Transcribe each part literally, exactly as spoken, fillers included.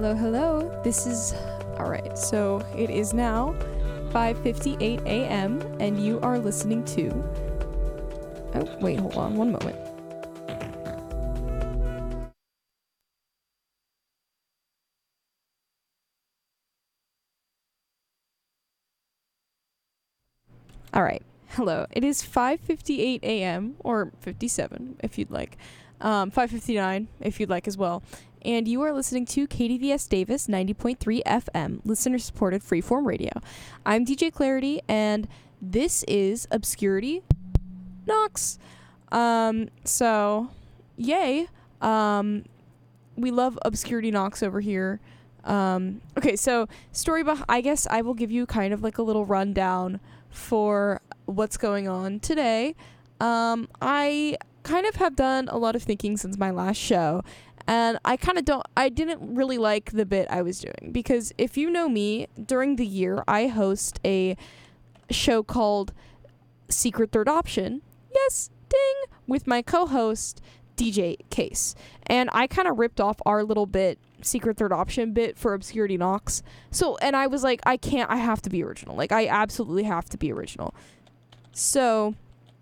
Hello, hello. This is all right. So it is now five fifty-eight a.m. and you are listening to. Oh, wait, hold on one moment. All right. Hello. It is five fifty-eight a.m. or fifty-seven if you'd like. Um, five fifty-nine if you'd like as well. And you are listening to K D V S Davis ninety point three F M, listener-supported freeform radio. I'm D J Clarity, and this is Obscurity Knox. Um, so, yay. Um, we love Obscurity Knox over here. Um, okay, so story behind, I guess I will give you kind of like a little rundown for what's going on today. Um, I kind of have done a lot of thinking since my last show. And I kind of don't, I didn't really like the bit I was doing because if you know me, during the year, I host a show called Secret Third Option. Yes, ding, with my co-host, D J Case. And I kind of ripped off our little bit, Secret Third Option bit for Obscurity Knox. So, and I was like, I can't, I have to be original. Like, I absolutely have to be original. So,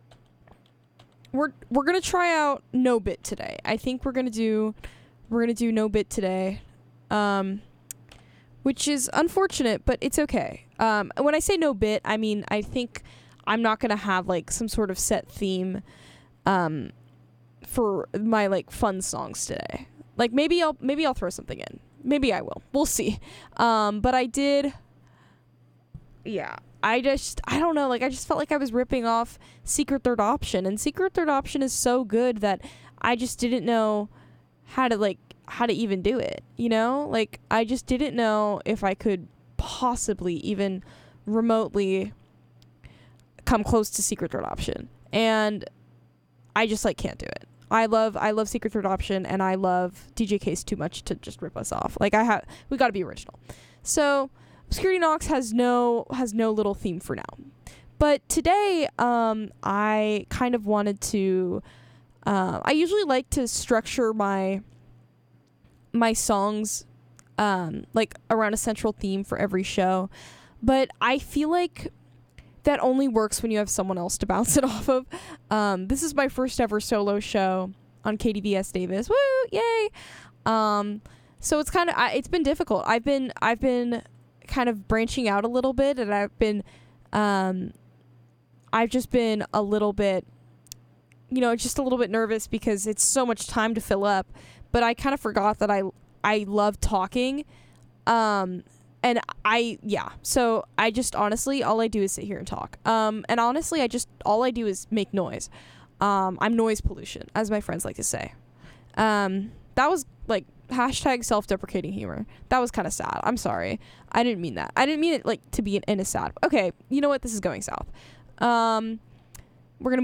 We're we're gonna try out no bit today. I think we're gonna do we're gonna do no bit today, um, which is unfortunate, but it's okay. Um, when I say no bit, I mean I think I'm not gonna have like some sort of set theme, um, for my like fun songs today. Like maybe I'll maybe I'll throw something in. Maybe I will. We'll see. Um, but I did. Yeah. I just, I don't know, like, I just felt like I was ripping off Secret Third Option, and Secret Third Option is so good that I just didn't know how to, like, how to even do it, you know? Like, I just didn't know if I could possibly even remotely come close to Secret Third Option, and I just, like, can't do it. I love, I love Secret Third Option, and I love D J Case too much to just rip us off. Like, I have, we gotta be original. So, Obscurity Knox has no has no little theme for now. But today, um, I kind of wanted to... Uh, I usually like to structure my my songs um, like around a central theme for every show. But I feel like that only works when you have someone else to bounce it off of. Um, this is my first ever solo show on K D V S Davis. Woo! Yay! Um, so it's kind of... It's been difficult. I've been I've been... kind of branching out a little bit, and I've been um I've just been a little bit you know just a little bit nervous because it's so much time to fill up, but I kind of forgot that I I love talking, um and I yeah so I just honestly all I do is sit here and talk, um and honestly I just all I do is make noise. um I'm noise pollution, as my friends like to say. Um that was like hashtag self-deprecating humor. That was kind of sad. I'm sorry. I didn't mean that. I didn't mean it like to be in, in a sad. Okay, you know what? This is going south. Um,